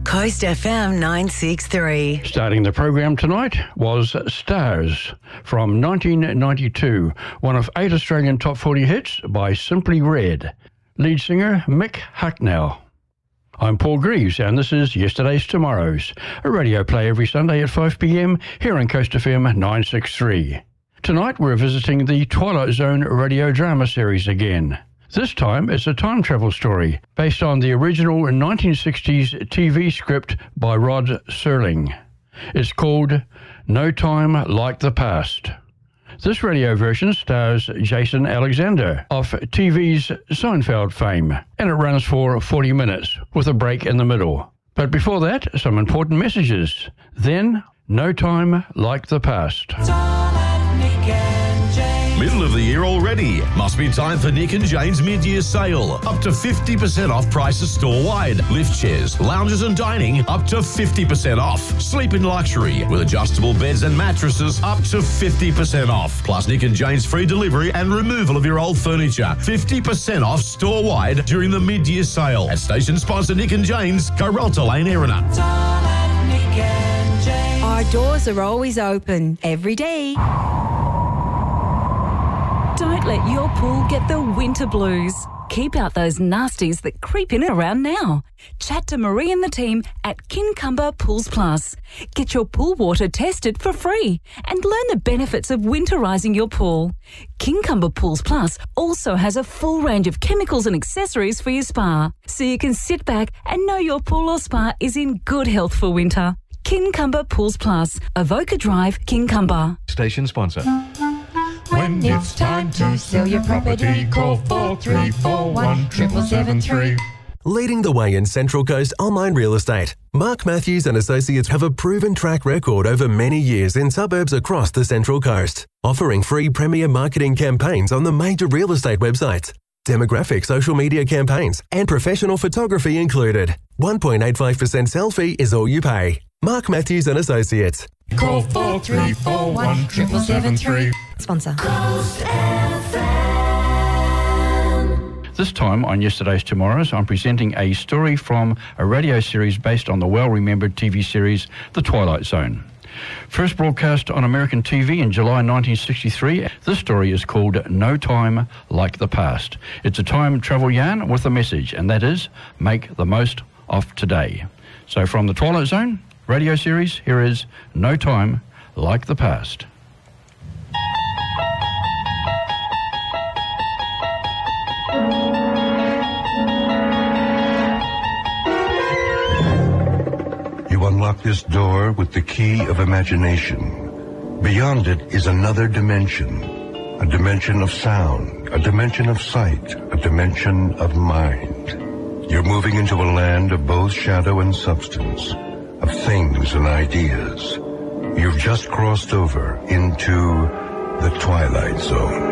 Coast FM 963. Starting the program tonight was Stars from 1992, one of 8 Australian top 40 hits by Simply Red. Lead singer Mick Hucknall. I'm Paul Greaves, and this is Yesterday's Tomorrow's, a radio play every Sunday at 5 p.m. here on Coast FM 963. Tonight we're visiting the Twilight Zone radio drama series again. This time it's a time travel story based on the original 1960s TV script by Rod Serling. It's called No Time Like the Past. This radio version stars Jason Alexander of TV's Seinfeld fame, and it runs for 40 minutes with a break in the middle. But before that, some important messages. Then, No Time Like the Past. Middle of the year already. Must be time for Nick and Jane's mid-year sale. Up to 50% off prices store-wide. Lift chairs, lounges and dining up to 50% off. Sleep in luxury with adjustable beds and mattresses up to 50% off. Plus Nick and Jane's free delivery and removal of your old furniture. 50% off store-wide during the mid-year sale. At station sponsor Nick and Jane's, Coralta Lane, Erina. Our doors are always open, every day. Don't let your pool get the winter blues. Keep out those nasties that creep in around now. Chat to Marie and the team at Kincumber Pools Plus. Get your pool water tested for free and learn the benefits of winterising your pool. Kincumber Pools Plus also has a full range of chemicals and accessories for your spa, so you can sit back and know your pool or spa is in good health for winter. Kincumber Pools Plus, Avoca Drive, Kincumber. Station sponsor. When it's time to sell your property, call 4341 7773. Leading the way in Central Coast online real estate, Mark Matthews and Associates have a proven track record over many years in suburbs across the Central Coast, offering free premier marketing campaigns on the major real estate websites, demographic social media campaigns, and professional photography included. 1.85% sell fee is all you pay. Mark Matthews and Associates. Call 4341 7773. Sponsor. Coast FM. This time on Yesterday's Tomorrow's, I'm presenting a story from a radio series based on the well-remembered TV series The Twilight Zone. First broadcast on American TV in July 1963, this story is called No Time Like the Past. It's a time travel yarn with a message, and that is, make the most of today. So from The Twilight Zone radio series, here is No Time Like the Past. You unlock this door with the key of imagination. Beyond it is another dimension. A dimension of sound, a dimension of sight, a dimension of mind. You're moving into a land of both shadow and substance, of things and ideas. You've just crossed over into the Twilight Zone.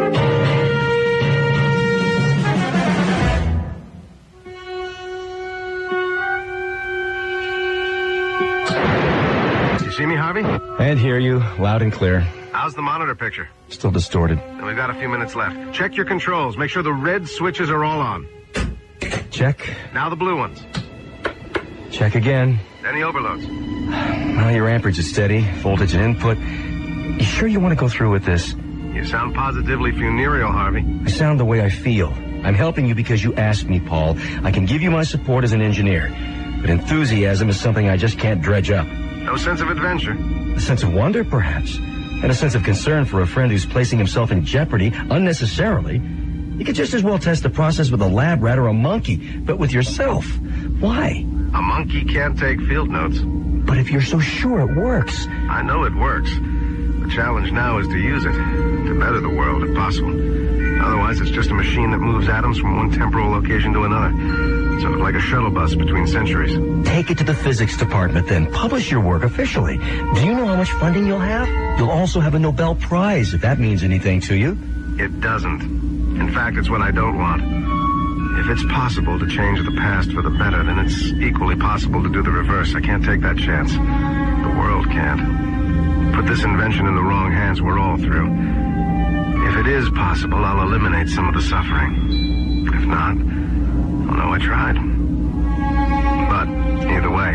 You see me, Harvey? And hear you, loud and clear. How's the monitor picture? Still distorted. And we've got a few minutes left. Check your controls. Make sure the red switches are all on. Check. Now the blue ones. Check again. Any overloads? Well, your amperage is steady. Voltage and input. You sure you want to go through with this? You sound positively funereal, Harvey. I sound the way I feel. I'm helping you because you asked me, Paul. I can give you my support as an engineer. But enthusiasm is something I just can't dredge up. No sense of adventure? A sense of wonder, perhaps. And a sense of concern for a friend who's placing himself in jeopardy unnecessarily. You could just as well test the process with a lab rat or a monkey, but with yourself. Why? A monkey can't take field notes. But if you're so sure it works... I know it works. The challenge now is to use it, to better the world if possible. Otherwise, it's just a machine that moves atoms from one temporal location to another. Sort of like a shuttle bus between centuries. Take it to the physics department, then. Publish your work officially. Do you know how much funding you'll have? You'll also have a Nobel Prize, if that means anything to you. It doesn't. In fact, it's what I don't want. If it's possible to change the past for the better, then it's equally possible to do the reverse. I can't take that chance. The world can't. Put this invention in the wrong hands, we're all through. If it is possible, I'll eliminate some of the suffering. If not, I'll know I tried. But, either way,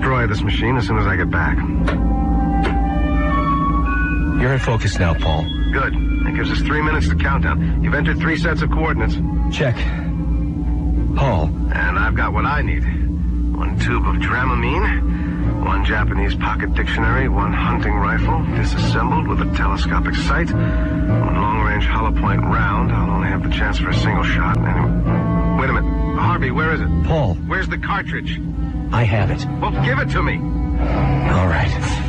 destroy this machine as soon as I get back. You're in focus now, Paul. Good. That gives us 3 minutes to countdown. You've entered 3 sets of coordinates. Check. Paul. And I've got what I need. 1 tube of Dramamine, 1 Japanese pocket dictionary, 1 hunting rifle, disassembled with a telescopic sight, 1 long-range hollow point round. I'll only have the chance for a single shot. Anyway. Wait a minute. Harvey, where is it? Paul. Where's the cartridge? I have it. Well, give it to me. All right.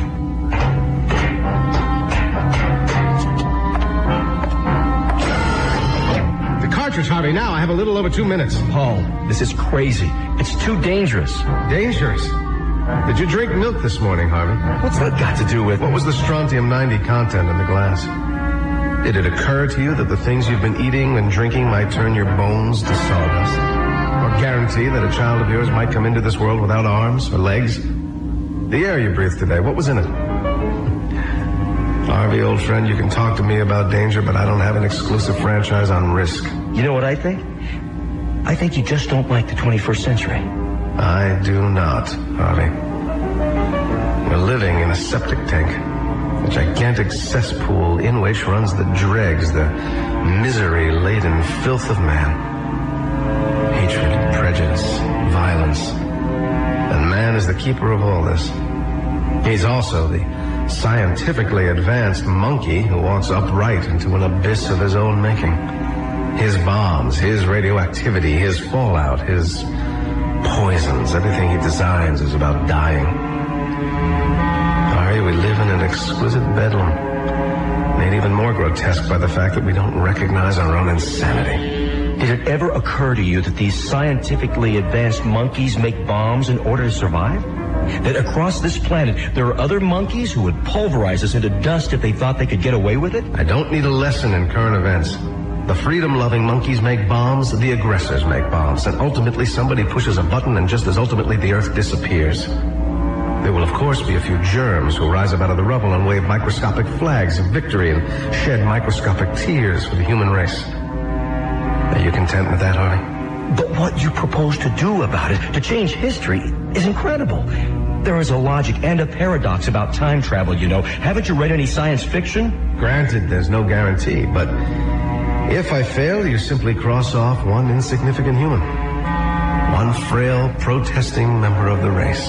The cartridge, Harvey, now. I have a little over 2 minutes. Paul, this is crazy. It's too dangerous. Dangerous? Did you drink milk this morning, Harvey? What's that got to do with... What was the strontium-90 content in the glass? Did it occur to you that the things you've been eating and drinking might turn your bones to sawdust? Or guarantee that a child of yours might come into this world without arms or legs? The air you breathed today, what was in it? Harvey, old friend, you can talk to me about danger, but I don't have an exclusive franchise on risk. You know what I think? I think you just don't like the 21st century. I do not, Harvey. We're living in a septic tank. A gigantic cesspool in which runs the dregs, the misery-laden filth of man. Hatred, prejudice, violence. And man is the keeper of all this. He's also the scientifically advanced monkey who walks upright into an abyss of his own making. His bombs, his radioactivity, his fallout, his poisons, everything he designs is about dying. Harry, we live in an exquisite bedlam, made even more grotesque by the fact that we don't recognize our own insanity. Did it ever occur to you that these scientifically advanced monkeys make bombs in order to survive? That across this planet, there are other monkeys who would pulverize us into dust if they thought they could get away with it? I don't need a lesson in current events. The freedom-loving monkeys make bombs, the aggressors make bombs, and ultimately somebody pushes a button and just as ultimately the Earth disappears. There will, of course, be a few germs who rise up out of the rubble and wave microscopic flags of victory and shed microscopic tears for the human race. Are you content with that, Harvey? But what you propose to do about it, to change history, is incredible. There is a logic and a paradox about time travel, you know. Haven't you read any science fiction? Granted, there's no guarantee, but if I fail, you simply cross off one insignificant human. One frail, protesting member of the race.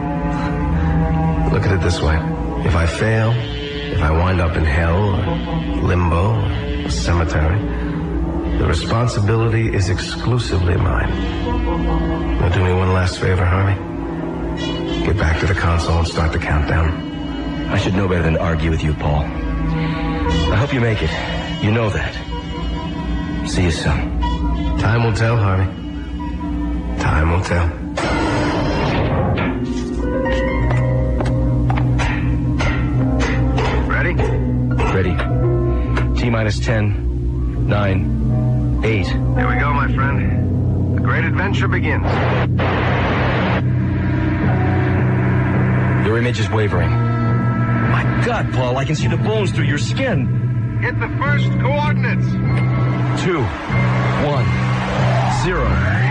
Look at it this way. If I fail, if I wind up in hell, or limbo, or cemetery, the responsibility is exclusively mine. Now do me one last favor, Harvey. Get back to the console and start the countdown. I should know better than to argue with you, Paul. I hope you make it. You know that. See you soon. Time will tell, Harvey. Time will tell. Ready? Ready. T-minus 10, 9, 8. Here we go, my friend. The great adventure begins. Your image is wavering. My God, Paul, I can see the bones through your skin. Hit the first coordinates. 2, 1, 0.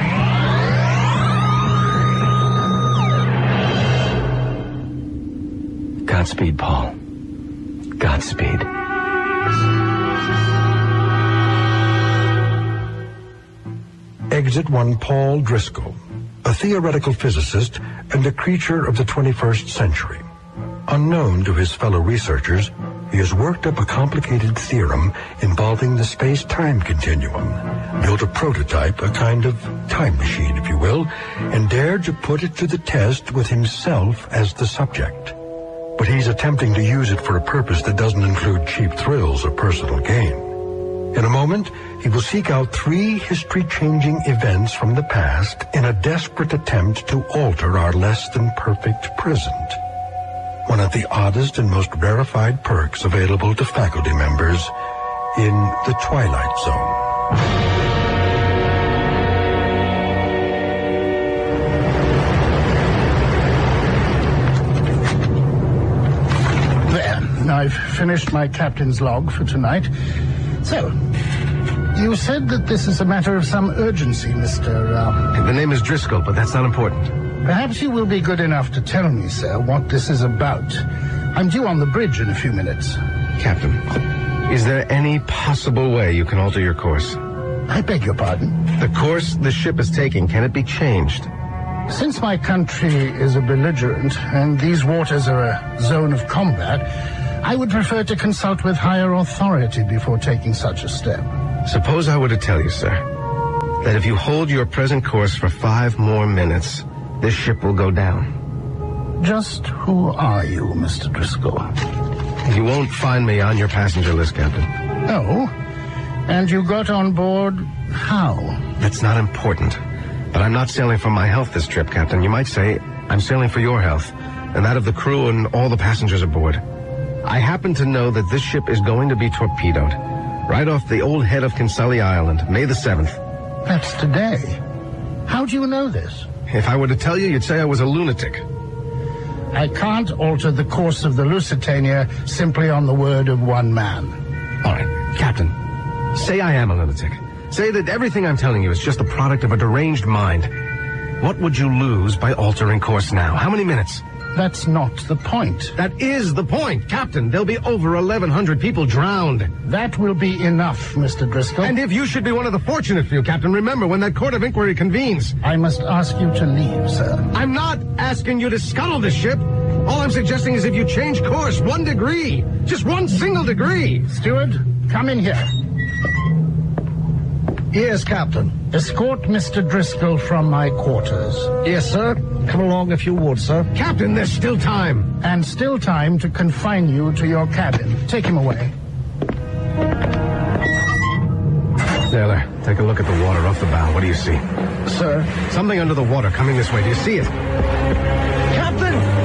Godspeed, Paul. Godspeed. Exit 1 Paul Driscoll, a theoretical physicist and a creature of the 21st century. Unknown to his fellow researchers, he has worked up a complicated theorem involving the space-time continuum, built a prototype, a kind of time machine, if you will, and dared to put it to the test with himself as the subject. But he's attempting to use it for a purpose that doesn't include cheap thrills or personal gain. In a moment, he will seek out 3 history-changing events from the past in a desperate attempt to alter our less-than-perfect present. One of the oddest and most rarefied perks available to faculty members in the Twilight Zone. There, I've finished my captain's log for tonight. So, you said that this is a matter of some urgency, Mr. The name is Driscoll, but that's not important. Perhaps you will be good enough to tell me, sir, what this is about. I'm due on the bridge in a few minutes. Captain, is there any possible way you can alter your course? I beg your pardon? The course the ship is taking, can it be changed? Since my country is a belligerent and these waters are a zone of combat, I would prefer to consult with higher authority before taking such a step. Suppose I were to tell you, sir, that if you hold your present course for 5 more minutes, this ship will go down. Just who are you, Mr. Driscoll? You won't find me on your passenger list, Captain. Oh? And you got on board how? That's not important. But I'm not sailing for my health this trip, Captain. You might say I'm sailing for your health, and that of the crew and all the passengers aboard. I happen to know that this ship is going to be torpedoed, right off the old head of Kinsale Island, May the 7th. That's today. How do you know this? If I were to tell you, you'd say I was a lunatic. I can't alter the course of the Lusitania simply on the word of one man. All right, Captain, say I am a lunatic. Say that everything I'm telling you is just the product of a deranged mind. What would you lose by altering course now? How many minutes? That's not the point. That is the point, Captain. There'll be over 1,100 people drowned. That will be enough, Mr. Driscoll. And if you should be one of the fortunate few, Captain, remember when that court of inquiry convenes. I must ask you to leave, sir. I'm not asking you to scuttle the ship. All I'm suggesting is if you change course 1 degree, just 1 single degree. Steward, come in here. Yes, Captain. Escort Mr. Driscoll from my quarters. Yes, sir. Come along if you would, sir. Captain, there's still time. And still time to confine you to your cabin. Take him away. Sailor, take a look at the water off the bow. What do you see? Sir? Something under the water coming this way. Do you see it? Captain!